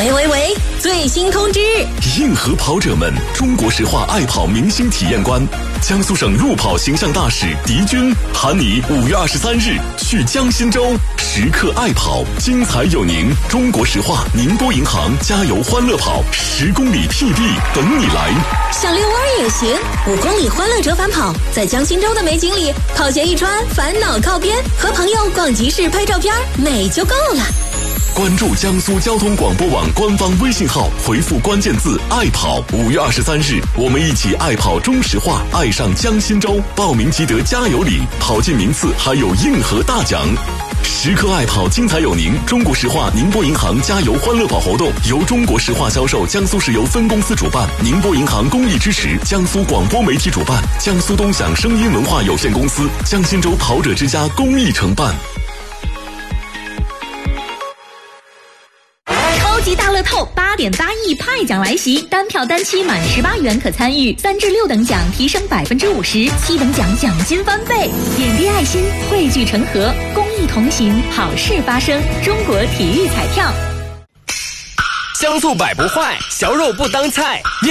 喂，最新通知！ 硬核跑者们，中国石化爱跑明星体验官，江苏省路跑形象大使狄军喊你5月23日去江心洲，时刻爱跑，精彩有您！中国石化宁波银行加油欢乐跑10公里 PB 等你来。 想遛弯也行，5公里欢乐折返跑，在江心洲的美景里，跑鞋一穿，烦恼靠边，和朋友逛集市拍照片，美就够了。 关注江苏交通广播网官方微信号，回复关键字爱跑，5月23日我们一起爱跑中石化，爱上江心洲，报名即得加油礼，跑进名次还有硬核大奖。时刻爱跑，精彩有您！中国石化宁波银行加油欢乐跑活动由中国石化销售江苏石油分公司主办，宁波银行公益支持，江苏广播媒体主办，江苏东响声音文化有限公司、江心洲跑者之家公益承办。 超级大乐透8.8亿派奖来袭，单票单期满18元可参与，3至6等奖提升50%，7等奖奖金翻倍。点滴爱心，汇聚成河，公益同行，好事发生。中国体育彩票。 香醋百不坏，小肉不当菜。